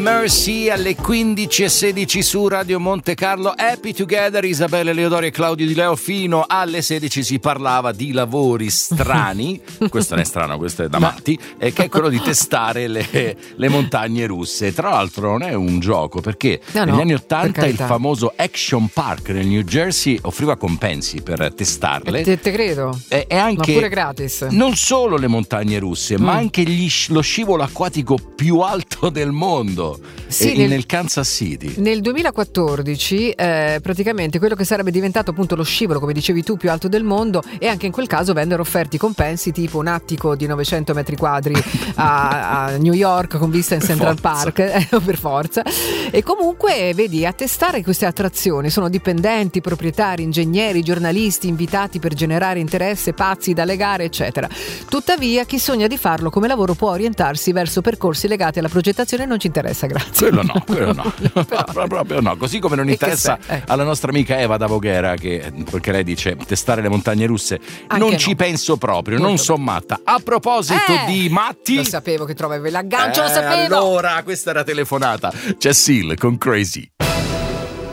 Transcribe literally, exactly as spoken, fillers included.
Mercy alle quindici e sedici su Radio Monte Carlo. Happy Together, Isabella Leodori e Claudio Di Leo. Fino alle sedici si parlava di lavori strani, questo non è strano, questo è da matti, e che è quello di testare le, le montagne russe. Tra l'altro non è un gioco, perché no, negli no, anni ottanta il famoso Action Park nel New Jersey offriva compensi per testarle. Te, te credo. E, e anche ma pure gratis. Non solo le montagne russe, mm. ma anche gli, lo scivolo acquatico più alto del mondo, sì, e, nel, nel Kansas City. Nel duemilaquattordici eh, praticamente quello che sarebbe diventato appunto lo scivolo, come dicevi tu, più alto del mondo, e anche in quel caso vennero offerti compensi tipo un attico di novecento metri quadri a, a New York con vista in Central Park, eh, per forza. E comunque vedi, a testare queste attrazioni sono dipendenti, proprietari, ingegneri, giornalisti invitati per generare interesse, pazzi dalle gare eccetera. Tuttavia chi sogna di farlo come lavoro può orientarsi verso percorsi legati alla progettazione. Non ci interessa, grazie. Quello no, quello no. Però, proprio no. Così come non interessa ecco. alla nostra amica Eva da Voghera, che perché lei dice testare le montagne russe, anche non no. ci penso proprio, Molto non sono matta. A proposito eh, di matti, lo sapevo che trovavi l'aggancio, eh, lo sapevo. Allora, questa era telefonata. C'è Seal con Crazy.